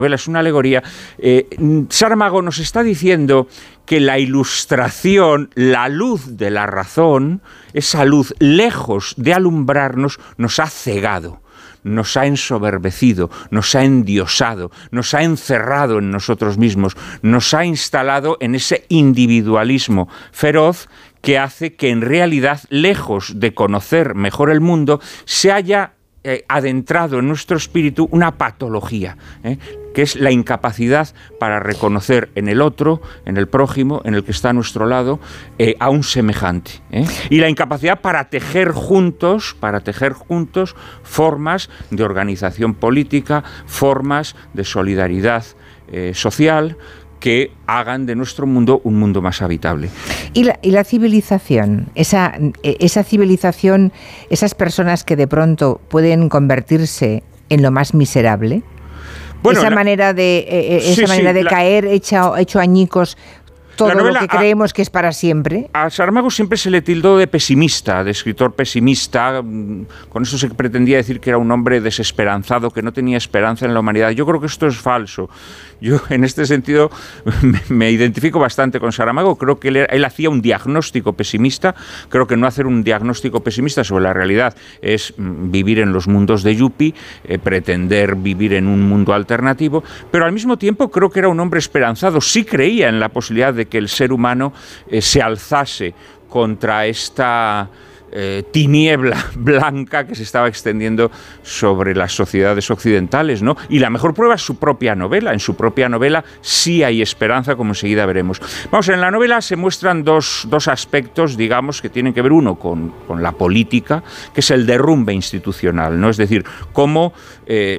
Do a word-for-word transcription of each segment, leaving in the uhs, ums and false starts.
es una alegoría. Eh, Saramago nos está diciendo que la ilustración, la luz de la razón, esa luz, lejos de alumbrarnos, nos ha cegado, nos ha ensoberbecido, nos ha endiosado, nos ha encerrado en nosotros mismos, nos ha instalado en ese individualismo feroz que hace que en realidad, lejos de conocer mejor el mundo, se haya eh, adentrado en nuestro espíritu una patología, ¿eh? que es la incapacidad para reconocer en el otro, en el prójimo, en el que está a nuestro lado, eh, a un semejante. ¿eh? Y la incapacidad para tejer juntos, para tejer juntos formas de organización política, formas de solidaridad eh, social, que hagan de nuestro mundo un mundo más habitable. ¿Y la, y la civilización? Esa, esa civilización, esas personas que de pronto pueden convertirse en lo más miserable. Bueno, esa la, manera de, eh, esa sí, manera sí, de la, caer hecho, hecho añicos todo novela, lo que creemos a, que es para siempre. A Saramago siempre se le tildó de pesimista, de escritor pesimista. Con eso se pretendía decir que era un hombre desesperanzado, que no tenía esperanza en la humanidad. Yo creo que esto es falso. Yo, en este sentido, me, me identifico bastante con Saramago. Creo que él, él hacía un diagnóstico pesimista. Creo que no hacer un diagnóstico pesimista sobre la realidad es vivir en los mundos de Yuppie, eh, pretender vivir en un mundo alternativo, pero al mismo tiempo creo que era un hombre esperanzado. Sí creía en la posibilidad de que el ser humano eh, se alzase contra esta eh, tiniebla blanca que se estaba extendiendo sobre las sociedades occidentales, ¿no? Y la mejor prueba es su propia novela. En su propia novela sí hay esperanza, como enseguida veremos. Vamos, en la novela se muestran dos, dos aspectos, digamos, que tienen que ver uno con, con la política, que es el derrumbe institucional, ¿no? Es decir, cómo Eh,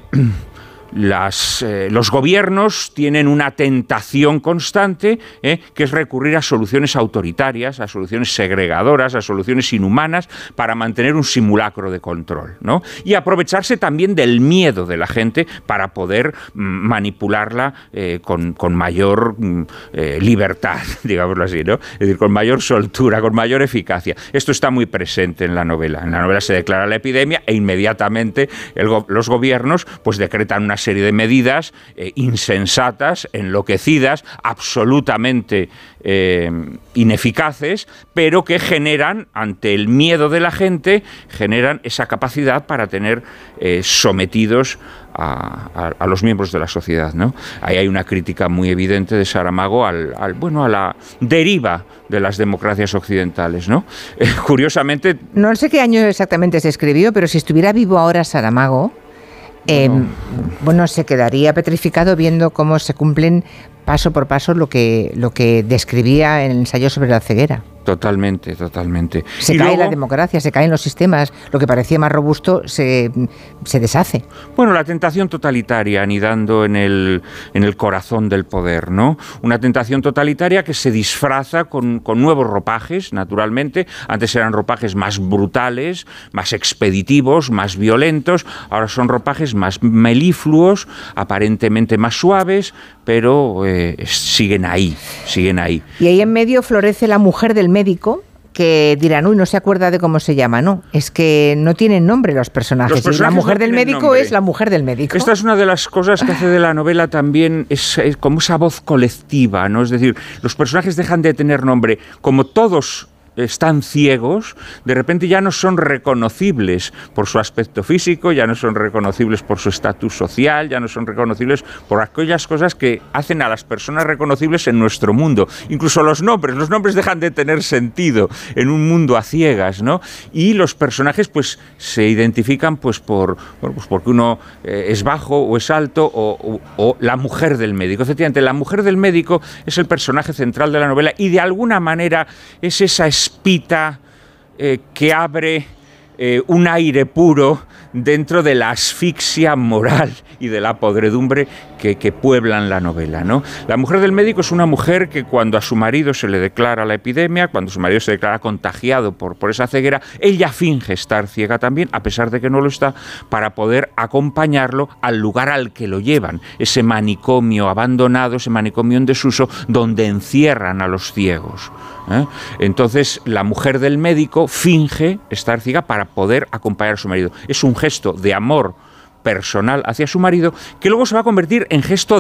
Las, eh, los gobiernos tienen una tentación constante, eh, que es recurrir a soluciones autoritarias, a soluciones segregadoras, a soluciones inhumanas para mantener un simulacro de control, ¿no? Y aprovecharse también del miedo de la gente para poder mm, manipularla eh, con, con mayor mm, eh, libertad, digámoslo así, ¿no? Es decir, con mayor soltura, con mayor eficacia. Esto está muy presente en la novela. En la novela se declara la epidemia e inmediatamente el go- los gobiernos pues decretan una serie de medidas eh, insensatas, enloquecidas, absolutamente eh, ineficaces, pero que generan, ante el miedo de la gente, generan esa capacidad para tener eh, sometidos a, a, a los miembros de la sociedad, ¿no? Ahí hay una crítica muy evidente de Saramago al, al bueno, a la deriva de las democracias occidentales, ¿no? Eh, curiosamente... No sé qué año exactamente se escribió, pero si estuviera vivo ahora Saramago, Eh, no. bueno, se quedaría petrificado viendo cómo se cumplen paso por paso lo que, lo que describía en el ensayo sobre la ceguera. Totalmente, totalmente. Se y cae luego, la democracia, se caen los sistemas, lo que parecía más robusto se, se deshace. Bueno, la tentación totalitaria anidando en el, en el corazón del poder, ¿no? Una tentación totalitaria que se disfraza con, con nuevos ropajes, naturalmente. Antes eran ropajes más brutales, más expeditivos, más violentos. Ahora son ropajes más melifluos, aparentemente más suaves, pero eh, siguen ahí, siguen ahí. Y ahí en medio florece la mujer del médico, que dirán, uy, no se acuerda de cómo se llama. No, es que no tienen nombre los personajes. Los personajes y la mujer no del médico nombre. Es la mujer del médico. Esta es una de las cosas que hace de la novela también, es, es como esa voz colectiva, ¿no? Es decir, los personajes dejan de tener nombre. Como todos están ciegos, de repente ya no son reconocibles por su aspecto físico, ya no son reconocibles por su estatus social, ya no son reconocibles por aquellas cosas que hacen a las personas reconocibles en nuestro mundo. Incluso los nombres, los nombres dejan de tener sentido en un mundo a ciegas, ¿no? Y los personajes pues se identifican pues por, bueno, pues porque uno eh, es bajo o es alto o, o, o la mujer del médico. Efectivamente, la mujer del médico es el personaje central de la novela y de alguna manera es esa espita eh, que abre eh, un aire puro dentro de la asfixia moral y de la podredumbre que, que pueblan la novela, ¿no? La mujer del médico es una mujer que cuando a su marido se le declara la epidemia, cuando su marido se declara contagiado por, por esa ceguera, ella finge estar ciega también, a pesar de que no lo está, para poder acompañarlo al lugar al que lo llevan, ese manicomio abandonado, ese manicomio en desuso, donde encierran a los ciegos. ¿Eh? Entonces la mujer del médico finge estar ciega para poder acompañar a su marido. Es un gesto de amor personal hacia su marido que luego se va a convertir en gesto